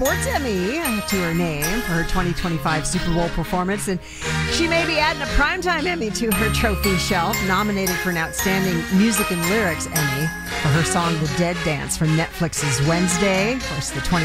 Sports Emmy to her name for her 2025 Super Bowl performance, and she may be adding a Primetime Emmy to her trophy shelf, nominated for an Outstanding Music and Lyrics Emmy for her song The Dead Dance from Netflix's Wednesday. Of course, the